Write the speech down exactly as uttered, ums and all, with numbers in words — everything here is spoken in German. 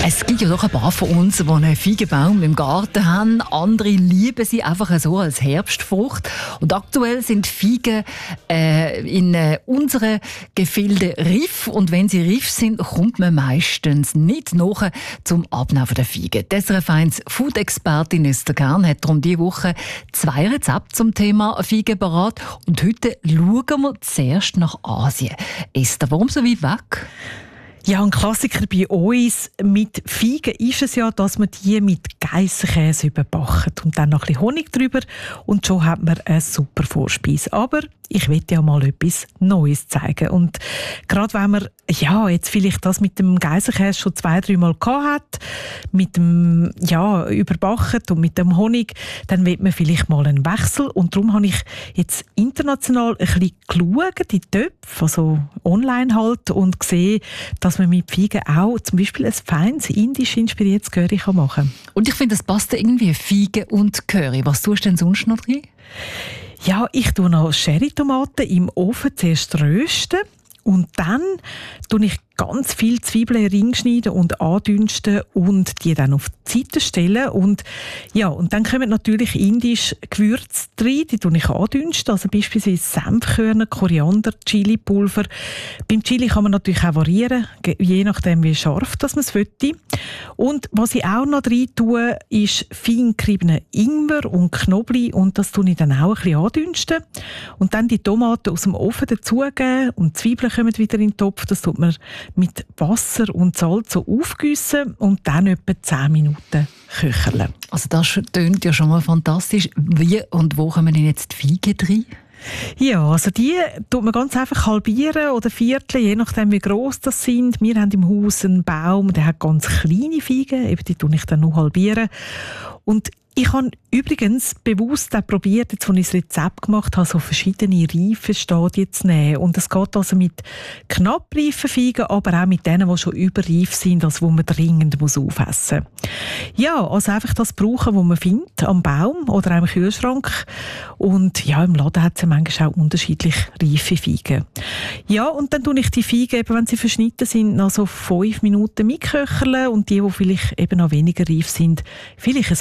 Es gibt ja doch ein paar von uns, die einen Feigenbaum im Garten haben. Andere lieben sie einfach so als Herbstfrucht. Und aktuell sind Feigen äh, in äh, unseren Gefilden reif. Und wenn sie reif sind, kommt man meistens nicht nach zum Abnehmen der Feigen. Die S R F eins Food-Expertin Esther Kern hat darum diese Woche zwei Rezepte zum Thema Feigen parat. Und heute schauen wir zuerst nach Asien. Esther, warum so weit weg? Ja, ein Klassiker bei uns mit Feigen ist es ja, dass man die mit Geissenkäse überbackt und dann noch ein bisschen Honig drüber und schon hat man eine super Vorspeise. Aber ich will ja mal etwas Neues zeigen. Und gerade wenn man ja, jetzt vielleicht das mit dem Geissenkäse schon zwei, drei Mal gehabt hat, mit dem ja, überbackt und mit dem Honig, dann will man vielleicht mal einen Wechsel. Und darum habe ich jetzt international ein bisschen geschaut, die Töpfe, also online halt, und gesehen, dass man mit Feigen auch zum Beispiel ein feines, indisch inspiriertes Curry machen kann. Und ich finde, das passt irgendwie, Feigen und Curry. Was tust du denn sonst noch drin? Ja, ich tue noch Cherrytomaten im Ofen zuerst rösten und dann tue ich ganz viel Zwiebeln ring schneiden und andünsten und die dann auf die Seite stellen. Und, ja, und dann kommen natürlich indisch Gewürze rein, die tue ich andünsten, also beispielsweise Senfkörner, Koriander, Chilipulver. Beim Chili kann man natürlich auch variieren, je nachdem wie scharf das man es möchte. Und was ich auch noch rein tue, ist fein geriebenen Ingwer und Knoblauch und das tue ich dann auch ein bisschen andünsten. Und dann die Tomaten aus dem Ofen dazugeben und die Zwiebeln kommen wieder in den Topf, das tut man mit Wasser und Salz so aufgießen und dann etwa zehn Minuten köcheln. Also das tönt ja schon mal fantastisch. Wie und wo kommen denn jetzt die Feigen rein? Ja, also die tut man ganz einfach halbieren oder vierteln, je nachdem wie gross das sind. Wir haben im Haus einen Baum, der hat ganz kleine Feigen, eben die tue ich dann noch halbieren. Und ich habe übrigens bewusst auch probiert, jetzt, als ich das Rezept gemacht habe, so verschiedene Reifenstadien zu nehmen. Und es geht also mit knapp reifen Feigen, aber auch mit denen, die schon überreif sind, also wo man dringend muss aufessen muss. Ja, also einfach das brauchen, was man findet, am Baum oder auch im Kühlschrank. Und ja, im Laden hat es ja manchmal auch unterschiedlich reife Feigen. Ja, und dann tue ich die Feigen, eben, wenn sie verschnitten sind, noch so fünf Minuten mitköcheln und die, die vielleicht eben noch weniger reif sind, vielleicht ein